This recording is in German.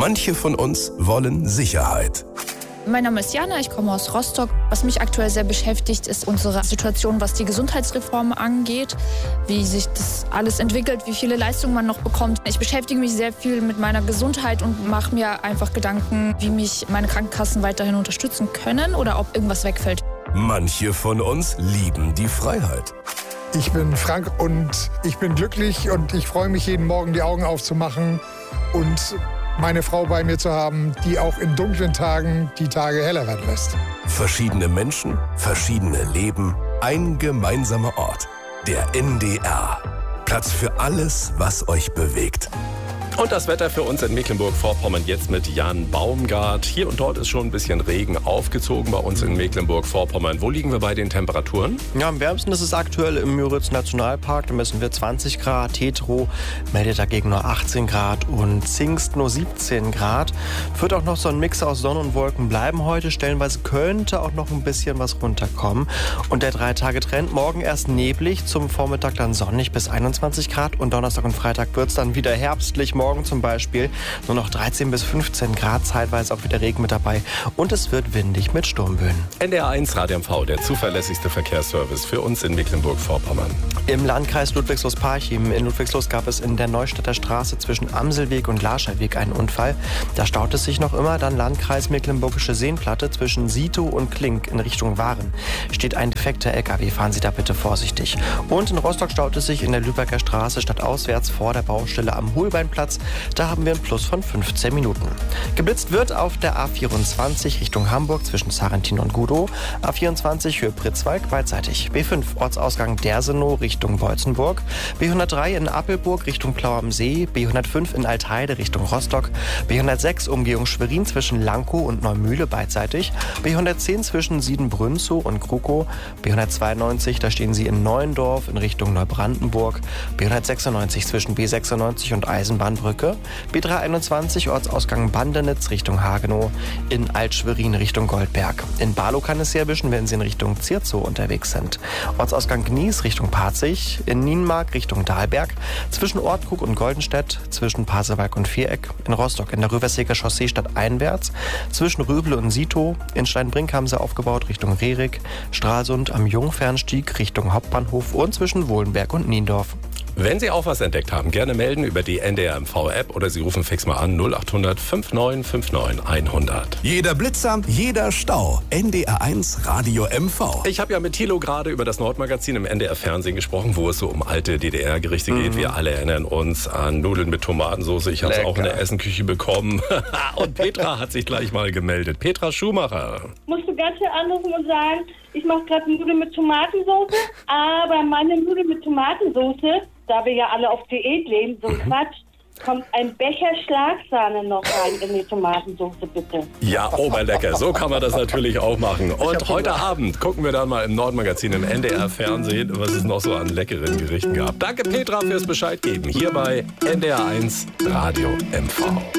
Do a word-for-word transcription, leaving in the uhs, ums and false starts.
Manche von uns wollen Sicherheit. Mein Name ist Jana, ich komme aus Rostock. Was mich aktuell sehr beschäftigt, ist unsere Situation, was die Gesundheitsreform angeht, wie sich das alles entwickelt, wie viele Leistungen man noch bekommt. Ich beschäftige mich sehr viel mit meiner Gesundheit und mache mir einfach Gedanken, wie mich meine Krankenkassen weiterhin unterstützen können oder ob irgendwas wegfällt. Manche von uns lieben die Freiheit. Ich bin Frank und ich bin glücklich und ich freue mich jeden Morgen die Augen aufzumachen und meine Frau bei mir zu haben, die auch in dunklen Tagen die Tage heller werden lässt. Verschiedene Menschen, verschiedene Leben, ein gemeinsamer Ort. Der N D R. Platz für alles, was euch bewegt. Und das Wetter für uns in Mecklenburg-Vorpommern jetzt mit Jan Baumgart. Hier und dort ist schon ein bisschen Regen aufgezogen bei uns in Mecklenburg-Vorpommern. Wo liegen wir bei den Temperaturen? Ja, am wärmsten ist es aktuell im Müritz-Nationalpark. Da messen wir zwanzig Grad. Tetro meldet dagegen nur achtzehn Grad und Zingst nur siebzehn Grad. Wird auch noch so ein Mix aus Sonne und Wolken bleiben heute. Stellenweise könnte auch noch ein bisschen was runterkommen. Und der Drei-Tage-Trend, morgen erst neblig, zum Vormittag dann sonnig bis einundzwanzig Grad. Und Donnerstag und Freitag wird es dann wieder herbstlich. Morgen zum Beispiel nur noch dreizehn bis fünfzehn Grad, zeitweise auch wieder Regen mit dabei. Und es wird windig mit Sturmböen. N D R eins Radio M V, der zuverlässigste Verkehrsservice für uns in Mecklenburg-Vorpommern. Im Landkreis Ludwigslust-Parchim in Ludwigslust gab es in der Neustädter Straße zwischen Amselweg und Larscherweg einen Unfall. Da staut es sich noch immer. Dann Landkreis Mecklenburgische Seenplatte zwischen Sito und Klink in Richtung Waren. Steht ein defekter L K W, fahren Sie da bitte vorsichtig. Und in Rostock staut es sich in der Lübecker Straße stadtauswärts vor der Baustelle am Holbeinplatz. Da haben wir einen Plus von fünfzehn Minuten. Geblitzt wird auf der A vierundzwanzig Richtung Hamburg zwischen Sarrentin und Gudow. A vierundzwanzig Höhe Pritzwalk beidseitig. B fünf Ortsausgang Dersenow Richtung Beutzenburg. B hundertdrei in Appelburg Richtung Plau am See. B hundertfünf in Altheide Richtung Rostock. B hundertsechs Umgehung Schwerin zwischen Lankow und Neumühle beidseitig. B hundertzehn zwischen Siedenbrünzow und Krukow. B hundertzweiundneunzig, da stehen Sie in Neuendorf in Richtung Neubrandenburg. B hundertsechsundneunzig zwischen B sechsundneunzig und Eisenbahnbrücke. B dreihunderteinundzwanzig Ortsausgang Bandenitz Richtung Hagenow. In Altschwerin Richtung Goldberg. In Barlow kann es Sie erwischen, wenn Sie in Richtung Zierzow unterwegs sind. Ortsausgang Gnies Richtung Parzig. In Nienmark Richtung Dahlberg. Zwischen Ortkrug und Goldenstedt. Zwischen Pasewalk und Viereck. In Rostock in der Rüverseker Chaussee stadteinwärts. Zwischen Röble und Sito. In Steinbrink haben sie aufgebaut Richtung Rerik. Stralsund am Jungfernstieg Richtung Hauptbahnhof. Und zwischen Wohlenberg und Niendorf. Wenn Sie auch was entdeckt haben, gerne melden über die N D R M V-App oder Sie rufen fix mal an null achthundert fünfundneunzig fünfundneunzig hundert. Jeder Blitzer, jeder Stau. N D R eins Radio M V. Ich habe ja mit Thilo gerade über das Nordmagazin im N D R-Fernsehen gesprochen, wo es so um alte D D R-Gerichte geht. Mhm. Wir alle erinnern uns an Nudeln mit Tomatensauce. Ich habe es auch in der Essenküche bekommen. Und Petra hat sich gleich mal gemeldet. Petra Schumacher. Musst du ganz schnell anrufen und sagen, ich mache gerade Nudeln mit Tomatensauce, aber meine Nudeln mit Tomatensauce, da wir ja alle auf Diät leben, so ein mhm. Quatsch, kommt ein Becher Schlagsahne noch rein in die Tomatensauce, bitte. Ja, oberlecker. So kann man das natürlich auch machen. Und heute Abend gucken wir dann mal im Nordmagazin im N D R-Fernsehen, was es noch so an leckeren Gerichten gab. Danke, Petra, fürs Bescheid geben. Hier bei N D R eins Radio M V.